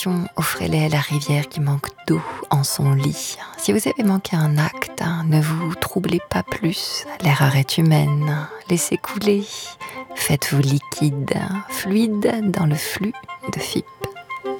passion, offrez-les à la rivière qui manque d'eau en son lit. Si vous avez manqué un acte, ne vous troublez pas plus, l'erreur est humaine, laissez couler. Faites-vous liquide, fluide dans le flux de FIP.